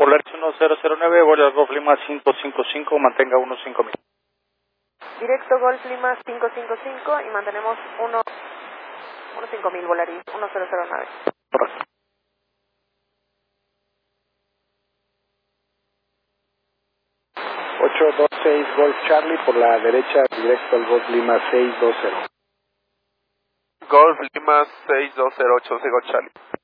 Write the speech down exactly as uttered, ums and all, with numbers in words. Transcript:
Polaris uno cero cero nueve, vuelo al Golf Lima cinco cinco cinco, mantenga uno cinco mil. Directo Golf Lima cinco cinco cinco y mantenemos uno cinco mil, Polaris uno cero cero nueve. Correcto. ocho dos seis Golf Charlie por la derecha, directo al Golf Lima seis dos cero. Golf Lima seis dos cero ocho, Golf Charlie.